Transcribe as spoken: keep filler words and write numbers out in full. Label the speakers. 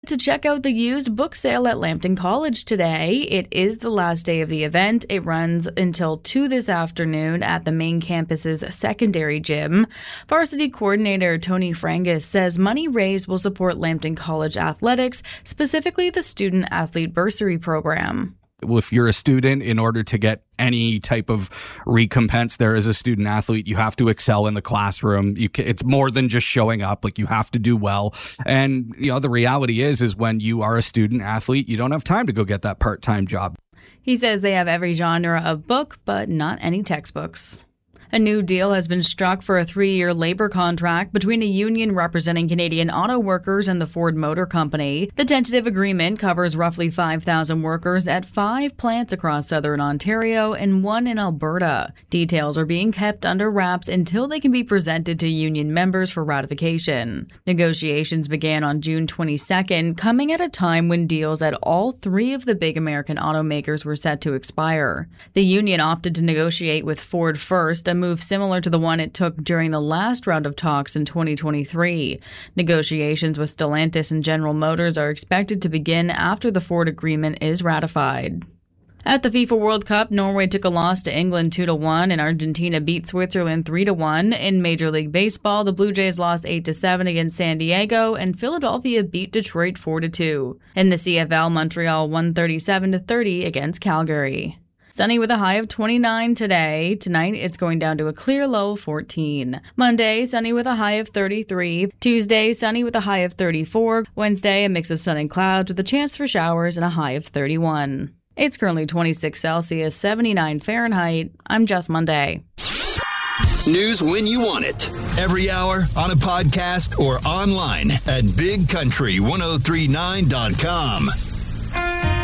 Speaker 1: To check out the used book sale at Lambton College today. It is the last day of the event. It runs until two this afternoon at the main campus's secondary gym. Varsity coordinator Tony Frangus says money raised will support Lambton College athletics, specifically the student athlete bursary program.
Speaker 2: If you're a student, in order to get any type of recompense there as a student athlete, you have to excel in the classroom. You can, it's more than just showing up. Like, you have to do well. And, you know, the reality is, is when you are a student athlete, you don't have time to go get that part-time job.
Speaker 1: He says they have every genre of book, but not any textbooks. A new deal has been struck for a three-year labor contract between a union representing Canadian auto workers and the Ford Motor Company. The tentative agreement covers roughly five thousand workers at five plants across southern Ontario and one in Alberta. Details are being kept under wraps until they can be presented to union members for ratification. Negotiations began on June twenty-second, coming at a time when deals at all three of the big American automakers were set to expire. The union opted to negotiate with Ford first, a move similar to the one it took during the last round of talks in twenty twenty-three. Negotiations with Stellantis and General Motors are expected to begin after the Ford agreement is ratified. At the FIFA World Cup, Norway took a loss to England two to one and Argentina beat Switzerland three to one. In Major League Baseball, the Blue Jays lost eight to seven against San Diego and Philadelphia beat Detroit four to two. In the C F L, Montreal won thirty-seven to thirty against Calgary. Sunny with a high of twenty-nine today. Tonight, it's going down to a clear low of fourteen. Monday, sunny with a high of thirty-three. Tuesday, sunny with a high of thirty-four. Wednesday, a mix of sun and clouds with a chance for showers and a high of thirty-one. It's currently twenty-six Celsius, seventy-nine Fahrenheit. I'm Jess Monday.
Speaker 3: News when you want it. Every hour, on a podcast, or online at big country ten thirty-nine dot com.